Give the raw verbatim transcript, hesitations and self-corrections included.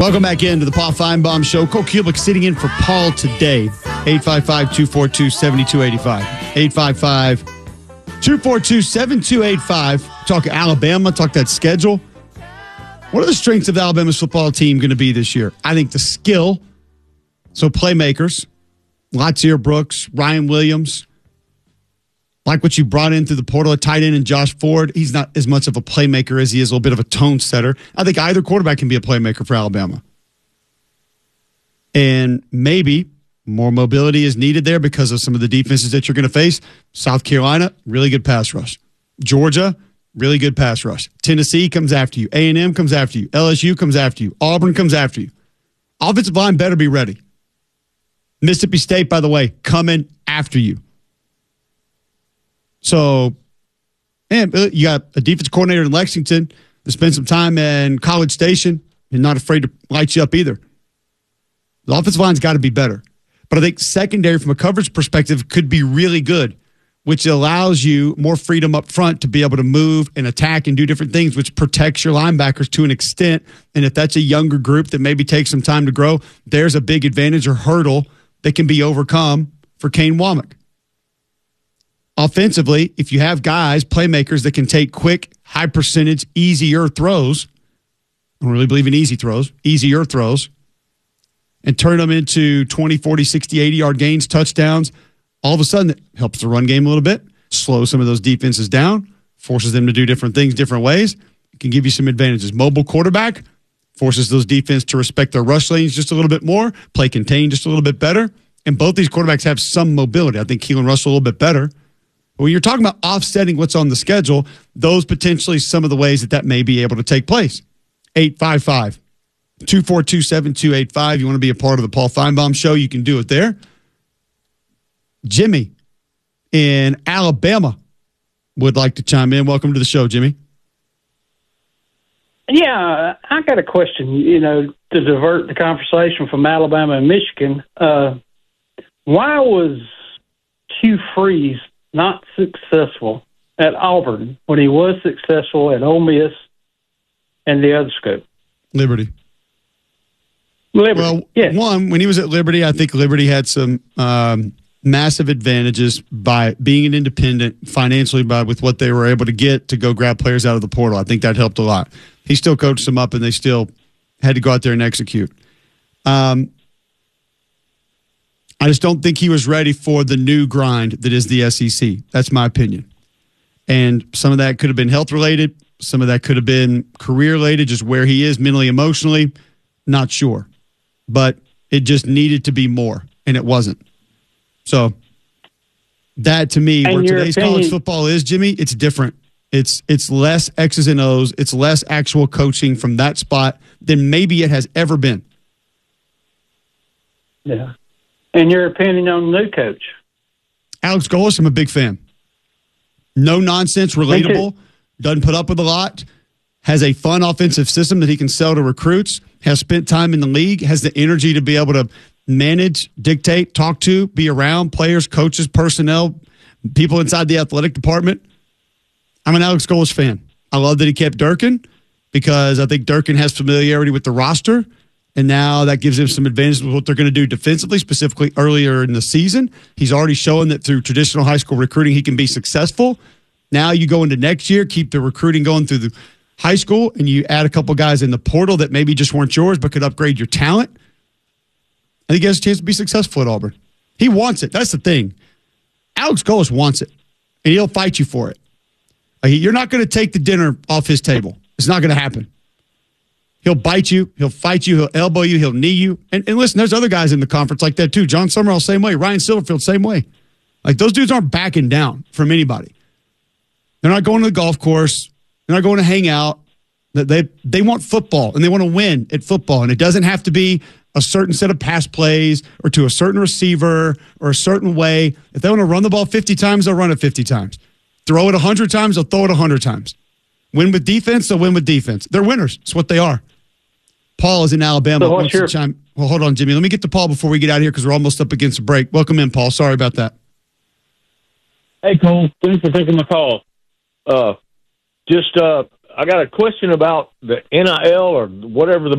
Welcome back into the Paul Feinbaum Show. Cole Kubick sitting in for Paul today. eight five five, two four two, seven two eight five. eight five five, two four two, seven two eight five. Talk Alabama, talk that schedule. What are the strengths of Alabama's football team going to be this year? I think the skill, so playmakers, Latsier Brooks, Ryan Williams, like what you brought in through the portal, a tight end and Josh Ford. He's not as much of a playmaker as he is a little bit of a tone setter. I think either quarterback can be a playmaker for Alabama. And maybe more mobility is needed there because of some of the defenses that you're going to face. South Carolina, really good pass rush. Georgia, really good pass rush. Tennessee comes after you. A and M comes after you. L S U comes after you. Auburn comes after you. Offensive line better be ready. Mississippi State, by the way, coming after you. So, man, you got a defense coordinator in Lexington that spent some time in College Station and not afraid to light you up either. The offensive line's got to be better. But I think secondary from a coverage perspective could be really good, which allows you more freedom up front to be able to move and attack and do different things, which protects your linebackers to an extent. And if that's a younger group that maybe takes some time to grow, there's a big advantage or hurdle that can be overcome for Kane Womack. Offensively, if you have guys, playmakers that can take quick, high percentage, easier throws, I don't really believe in easy throws, easier throws, and turn them into twenty, forty, sixty, eighty-yard gains, touchdowns, all of a sudden it helps the run game a little bit, slows some of those defenses down, forces them to do different things different ways. It can give you some advantages. Mobile quarterback forces those defenses to respect their rush lanes just a little bit more, play contain just a little bit better, and both these quarterbacks have some mobility. I think Keelan Russell a little bit better. When you're talking about offsetting what's on the schedule, those potentially some of the ways that that may be able to take place. eight five five, two four two, seven two eight five. You want to be a part of the Paul Feinbaum Show, you can do it there. Jimmy in Alabama would like to chime in. Welcome to the show, Jimmy. Yeah, I got a question, you know, to divert the conversation from Alabama and Michigan. Uh, why was Hugh Freeze not successful at Auburn when he was successful at Ole Miss and the other school? Liberty. Liberty, well, yes. One, when he was at Liberty, I think Liberty had some um, massive advantages by being an independent financially by with what they were able to get to go grab players out of the portal. I think that helped a lot. He still coached them up, and they still had to go out there and execute. Um, I just don't think he was ready for the new grind that is the S E C. That's my opinion. And some of that could have been health-related. Some of that could have been career-related, just where he is mentally, emotionally. Not sure. But it just needed to be more, and it wasn't. So that, to me, and where today's opinion- college football is, Jimmy, it's different. It's it's less X's and O's. It's less actual coaching from that spot than maybe it has ever been. Yeah. And your opinion on the new coach? Alex Golesh, I'm a big fan. No nonsense, relatable, doesn't put up with a lot, has a fun offensive system that he can sell to recruits, has spent time in the league, has the energy to be able to manage, dictate, talk to, be around players, coaches, personnel, people inside the athletic department. I'm an Alex Golesh fan. I love that he kept Durkin because I think Durkin has familiarity with the roster. And now that gives him some advantage with what they're going to do defensively, specifically earlier in the season. He's already shown that through traditional high school recruiting, he can be successful. Now you go into next year, keep the recruiting going through the high school, and you add a couple guys in the portal that maybe just weren't yours but could upgrade your talent. I think he has a chance to be successful at Auburn. He wants it. That's the thing. Alex Golesh wants it, and he'll fight you for it. Like, you're not going to take the dinner off his table. It's not going to happen. He'll bite you. He'll fight you. He'll elbow you. He'll knee you. And, and listen, there's other guys in the conference like that too. John Summerall, same way. Ryan Silverfield, same way. Like, those dudes aren't backing down from anybody. They're not going to the golf course. They're not going to hang out. They, they want football, and they want to win at football. And it doesn't have to be a certain set of pass plays or to a certain receiver or a certain way. If they want to run the ball fifty times, they'll run it fifty times. Throw it one hundred times, they'll throw it one hundred times. Win with defense, they'll win with defense. They're winners. It's what they are. Paul is in Alabama. So what's your- chime- well, hold on, Jimmy. Let me get to Paul before we get out of here because we're almost up against a break. Welcome in, Paul. Sorry about that. Hey, Cole. Thanks for taking my call. Uh, just, uh, I got a question about the N I L or whatever the